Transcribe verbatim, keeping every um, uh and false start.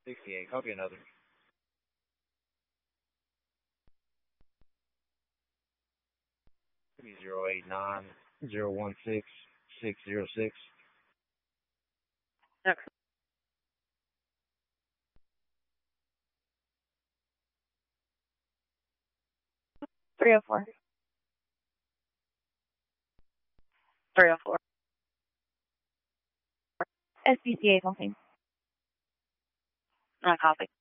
sixty-eight. Copy another. zero eight nine zero one six six zero six. Next. three oh four. three oh four. S P C A something. Not copy.